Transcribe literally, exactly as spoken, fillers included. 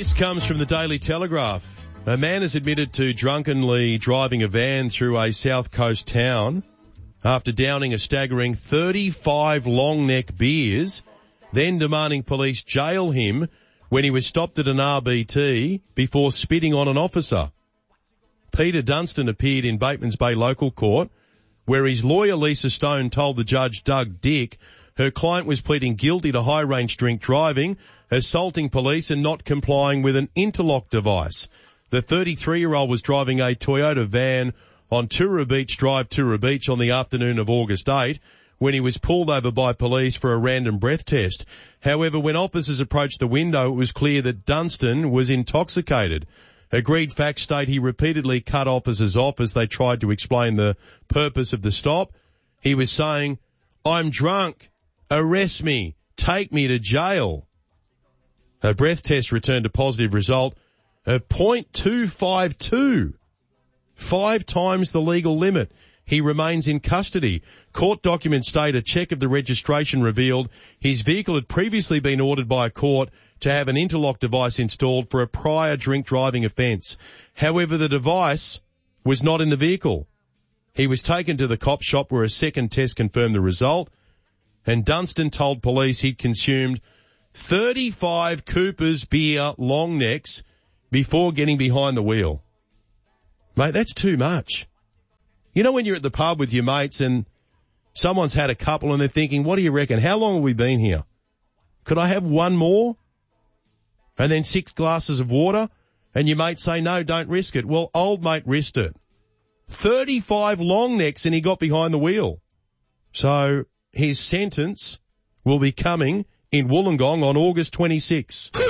This comes from the Daily Telegraph. A man is admitted to drunkenly driving a van through a South Coast town after downing a staggering thirty-five long neck beers, then demanding police jail him when he was stopped at an R B T before spitting on an officer. Peter Dunstan appeared in Batemans Bay Local Court, where his lawyer Lisa Stone told the judge Doug Dick her client was pleading guilty to high-range drink driving, assaulting police and not complying with an interlock device. The thirty-three-year-old was driving a Toyota van on Tura Beach Drive, Tura Beach on the afternoon of August eighth when he was pulled over by police for a random breath test. However, when officers approached the window, it was clear that Dunstan was intoxicated. Agreed facts state he repeatedly cut officers off as they tried to explain the purpose of the stop. He was saying, "I'm drunk. Arrest me. Take me to jail." A breath test returned a positive result of point two five two, five times the legal limit. He remains in custody. Court documents state a check of the registration revealed his vehicle had previously been ordered by a court to have an interlock device installed for a prior drink driving offence. However, the device was not in the vehicle. He was taken to the cop shop where a second test confirmed the result, and Dunstan told police he'd consumed thirty-five Cooper's beer long necks before getting behind the wheel. Mate, that's too much. You know when you're at the pub with your mates and someone's had a couple and they're thinking, what do you reckon? How long have we been here? Could I have one more? And then six glasses of water? And your mates say, no, don't risk it. Well, old mate risked it. thirty-five long necks and he got behind the wheel. So his sentence will be coming in Wollongong on August twenty-sixth.